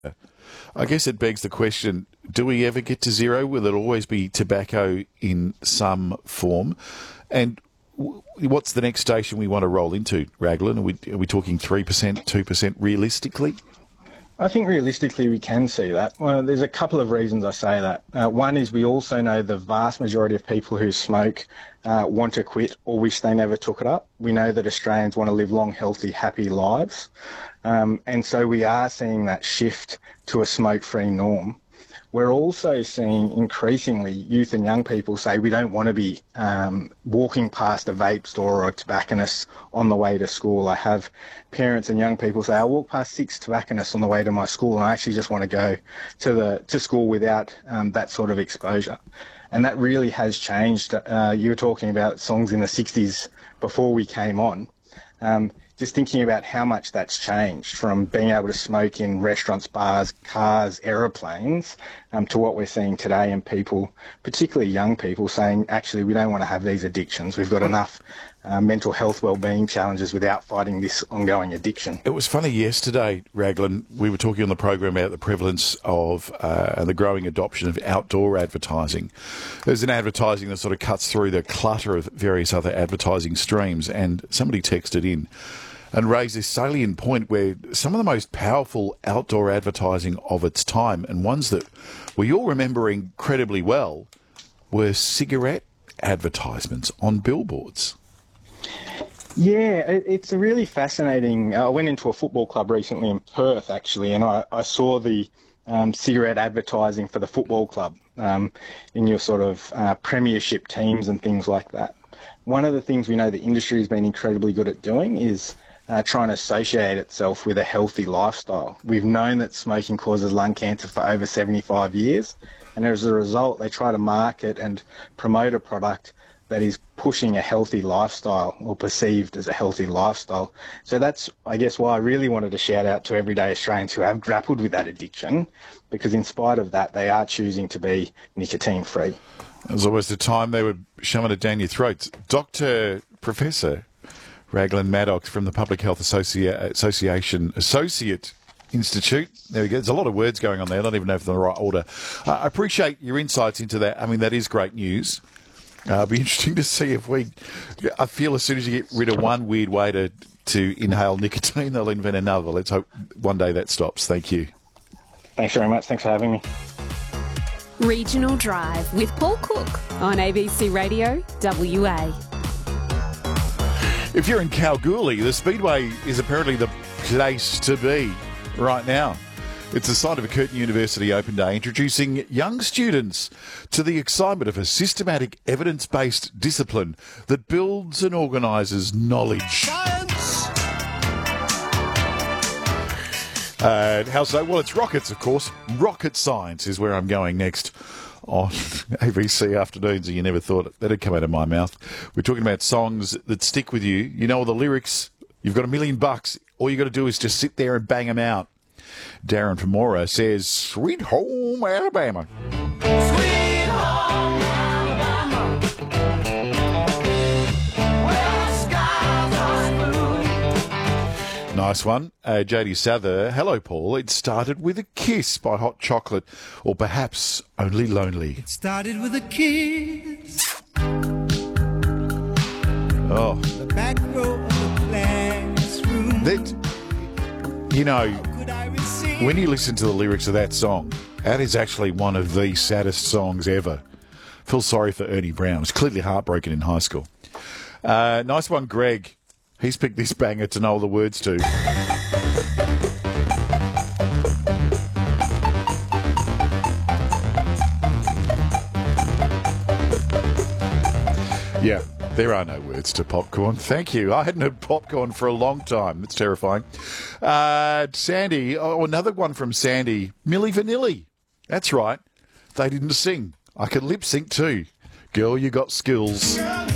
I guess it begs the question, do we ever get to zero? Will it always be tobacco in some form? And what's the next station we want to roll into, Raglan? Are we talking 3%, 2% realistically? I think realistically we can see that. Well, there's a couple of reasons I say that. One is we also know the vast majority of people who smoke want to quit or wish they never took it up. We know that Australians want to live long, healthy, happy lives. And so we are seeing that shift to a smoke-free norm. We're also seeing increasingly youth and young people say we don't want to be walking past a vape store or a tobacconist on the way to school. I have parents and young people say, I walk past 6 tobacconists on the way to my school and I actually just want to go to school without that sort of exposure. And that really has changed. You were talking about songs in the 60s before we came on. Just thinking about how much that's changed from being able to smoke in restaurants, bars, cars, aeroplanes, to what we're seeing today, and people, particularly young people, saying, actually, we don't want to have these addictions. We've got enough mental health wellbeing challenges without fighting this ongoing addiction. It was funny yesterday, Raglan, we were talking on the program about the prevalence of and the growing adoption of outdoor advertising. There's an advertising that sort of cuts through the clutter of various other advertising streams, and somebody texted in and raised this salient point where some of the most powerful outdoor advertising of its time, and ones that we all remember incredibly well, were cigarette advertisements on billboards. Yeah, it's a really fascinating. I went into a football club recently in Perth, actually, and I saw the cigarette advertising for the football club in your sort of premiership teams and things like that. One of the things we know the industry has been incredibly good at doing is trying to associate itself with a healthy lifestyle. We've known that smoking causes lung cancer for over 75 years, and as a result, they try to market and promote a product that is pushing a healthy lifestyle or perceived as a healthy lifestyle. So that's, I guess, why I really wanted to shout out to everyday Australians who have grappled with that addiction, because in spite of that, they are choosing to be nicotine-free. There's always the time they were shoving it down your throats. Professor Raglan Maddox from the Public Health Association Associate Institute. There we go. There's a lot of words going on there. I don't even know if they're in the right order. I appreciate your insights into that. I mean, that is great news. It'll be interesting to see if I feel as soon as you get rid of one weird way to inhale nicotine, they'll invent another. Let's hope one day that stops. Thank you. Thanks very much. Thanks for having me. Regional Drive with Paul Cook on ABC Radio WA. If you're in Kalgoorlie, the Speedway is apparently the place to be right now. It's the site of a Curtin University Open Day, introducing young students to the excitement of a systematic, evidence-based discipline that builds and organises knowledge. Science! How so? Well, it's rockets, of course. Rocket science is where I'm going next on ABC Afternoons, and you never thought that'd come out of my mouth. We're talking about songs that stick with you. You know all the lyrics. You've got $1 million. All you got to do is just sit there and bang them out. Darren from Mora says, Sweet Home Alabama. Sweet Home Alabama, where the skies are blue. Nice one. Jodie Souther, hello, Paul. It started with a kiss by Hot Chocolate, or perhaps Only Lonely. It started with a kiss. Oh. The back row of the classroom. You know, when you listen to the lyrics of that song, that is actually one of the saddest songs ever. Feel sorry for Ernie Brown. He was clearly heartbroken in high school. Nice one, Greg. He's picked this banger to know all the words to. Yeah. There are no words to Popcorn. Thank you. I hadn't heard Popcorn for a long time. It's terrifying. Sandy, another one from Sandy. Milli Vanilli. That's right. They didn't sing. I can lip sync too. Girl, you got skills.